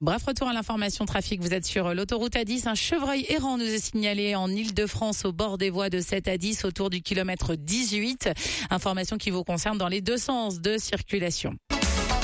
Bref, retour à l'information trafic. Vous êtes sur l'autoroute A10. Un chevreuil errant nous est signalé en Île-de-France au bord des voies de 7 à 10 autour du kilomètre 18. Information qui vous concerne dans les deux sens de circulation.